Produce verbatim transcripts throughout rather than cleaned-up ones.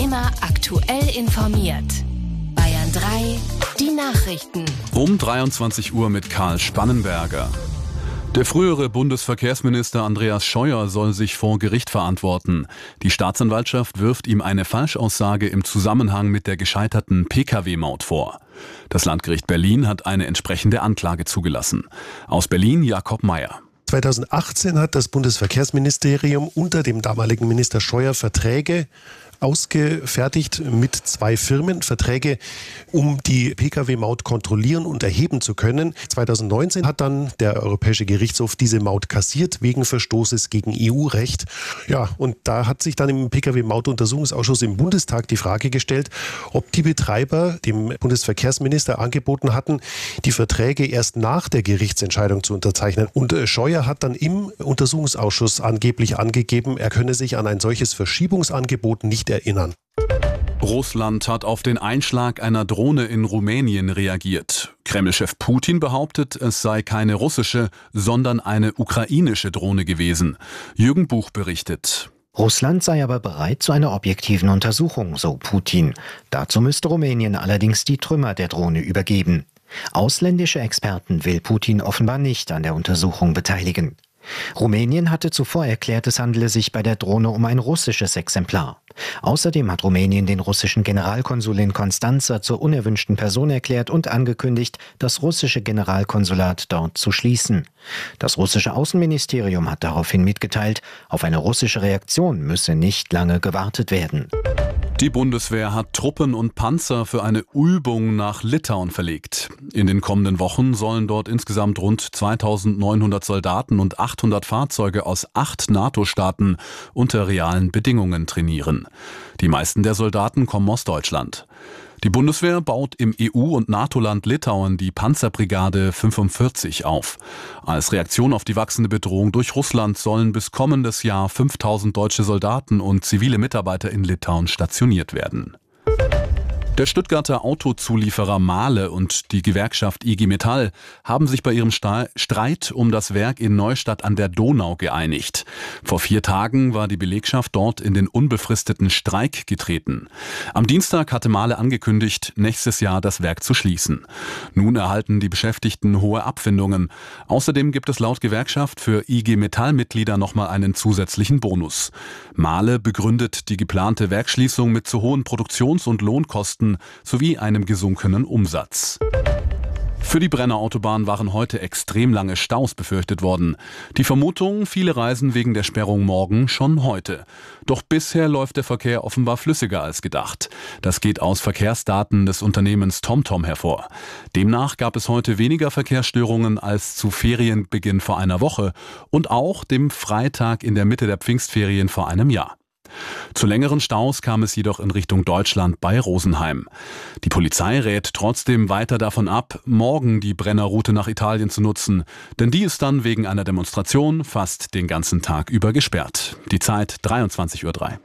Immer aktuell informiert. Bayern drei, die Nachrichten. Um dreiundzwanzig Uhr mit Karl Spannenberger. Der frühere Bundesverkehrsminister Andreas Scheuer soll sich vor Gericht verantworten. Die Staatsanwaltschaft wirft ihm eine Falschaussage im Zusammenhang mit der gescheiterten Pkw-Maut vor. Das Landgericht Berlin hat eine entsprechende Anklage zugelassen. Aus Berlin Jakob Meyer. zweitausendachtzehn hat das Bundesverkehrsministerium unter dem damaligen Minister Scheuer Verträge ausgefertigt mit zwei Firmen, Verträge, um die Pkw-Maut kontrollieren und erheben zu können. zweitausendneunzehn hat dann der Europäische Gerichtshof diese Maut kassiert wegen Verstoßes gegen E U-Recht. Ja, und da hat sich dann im Pkw-Maut-Untersuchungsausschuss im Bundestag die Frage gestellt, ob die Betreiber dem Bundesverkehrsminister angeboten hatten, die Verträge erst nach der Gerichtsentscheidung zu unterzeichnen. Und Scheuer hat dann im Untersuchungsausschuss angeblich angegeben, er könne sich an ein solches Verschiebungsangebot nicht erinnern. Russland hat auf den Einschlag einer Drohne in Rumänien reagiert. Kreml-Chef Putin behauptet, es sei keine russische, sondern eine ukrainische Drohne gewesen. Jürgen Buch berichtet. Russland sei aber bereit zu einer objektiven Untersuchung, so Putin. Dazu müsste Rumänien allerdings die Trümmer der Drohne übergeben. Ausländische Experten will Putin offenbar nicht an der Untersuchung beteiligen. Rumänien hatte zuvor erklärt, es handele sich bei der Drohne um ein russisches Exemplar. Außerdem hat Rumänien den russischen Generalkonsul in Konstanza zur unerwünschten Person erklärt und angekündigt, das russische Generalkonsulat dort zu schließen. Das russische Außenministerium hat daraufhin mitgeteilt, auf eine russische Reaktion müsse nicht lange gewartet werden. Die Bundeswehr hat Truppen und Panzer für eine Übung nach Litauen verlegt. In den kommenden Wochen sollen dort insgesamt rund zweitausendneunhundert Soldaten und achthundert Fahrzeuge aus acht NATO-Staaten unter realen Bedingungen trainieren. Die meisten der Soldaten kommen aus Deutschland. Die Bundeswehr baut im E U- und NATO-Land Litauen die Panzerbrigade fünfundvierzig auf. Als Reaktion auf die wachsende Bedrohung durch Russland sollen bis kommendes Jahr fünftausend deutsche Soldaten und zivile Mitarbeiter in Litauen stationiert werden. Der Stuttgarter Autozulieferer Mahle und die Gewerkschaft I G Metall haben sich bei ihrem Streit um das Werk in Neustadt an der Donau geeinigt. Vor vier Tagen war die Belegschaft dort in den unbefristeten Streik getreten. Am Dienstag hatte Mahle angekündigt, nächstes Jahr das Werk zu schließen. Nun erhalten die Beschäftigten hohe Abfindungen. Außerdem gibt es laut Gewerkschaft für I G Metall-Mitglieder nochmal einen zusätzlichen Bonus. Mahle begründet die geplante Werksschließung mit zu hohen Produktions- und Lohnkosten sowie einem gesunkenen Umsatz. Für die Brenner Autobahn waren heute extrem lange Staus befürchtet worden. Die Vermutung, viele reisen wegen der Sperrung morgen schon heute. Doch bisher läuft der Verkehr offenbar flüssiger als gedacht. Das geht aus Verkehrsdaten des Unternehmens TomTom hervor. Demnach gab es heute weniger Verkehrsstörungen als zu Ferienbeginn vor einer Woche und auch dem Freitag in der Mitte der Pfingstferien vor einem Jahr. Zu längeren Staus kam es jedoch in Richtung Deutschland bei Rosenheim. Die Polizei rät trotzdem weiter davon ab, morgen die Brennerroute nach Italien zu nutzen, denn die ist dann wegen einer Demonstration fast den ganzen Tag über gesperrt. Die Zeit dreiundzwanzig Uhr drei.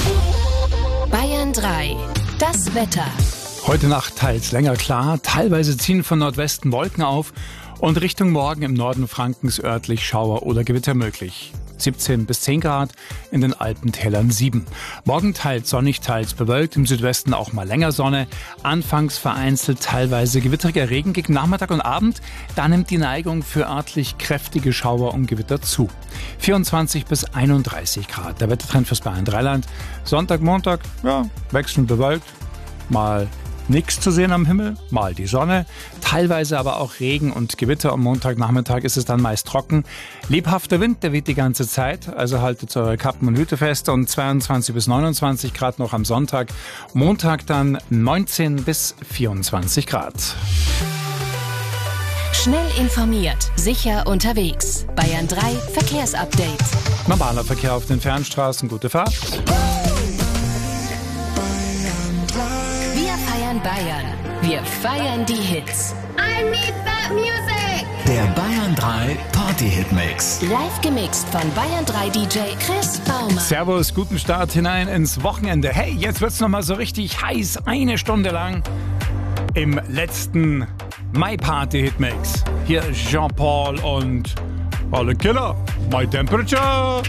Bayern drei, das Wetter. Heute Nacht teils länger klar, teilweise ziehen von Nordwesten Wolken auf und Richtung Morgen im Norden Frankens örtlich Schauer oder Gewitter möglich. siebzehn bis zehn Grad, in den Alpentälern sieben. Morgen teils sonnig, teils bewölkt, im Südwesten auch mal länger Sonne. Anfangs vereinzelt teilweise gewitteriger Regen gegen Nachmittag und Abend. Da nimmt die Neigung für örtlich kräftige Schauer und Gewitter zu. vierundzwanzig bis einunddreißig Grad, der Wettertrend fürs Bayern drei Land. Sonntag, Montag, ja, wechselnd bewölkt, mal nichts zu sehen am Himmel, mal die Sonne, teilweise aber auch Regen und Gewitter. Am Montagnachmittag ist es dann meist trocken. Lebhafter Wind, der weht die ganze Zeit, also haltet eure Kappen und Hüte fest und zweiundzwanzig bis neunundzwanzig Grad noch am Sonntag. Montag dann neunzehn bis vierundzwanzig Grad. Schnell informiert, sicher unterwegs. Bayern drei Verkehrsupdate. Normaler Verkehr auf den Fernstraßen, gute Fahrt. Bayern. Wir feiern die Hits. I need that music. Der Bayern drei Party-Hit-Mix. Live gemixt von Bayern drei D J Chris Baumann. Servus, guten Start hinein ins Wochenende. Hey, jetzt wird's nochmal so richtig heiß. Eine Stunde lang im letzten My Party-Hit-Mix. Hier Jean Paul und alle Killer. My Temperature.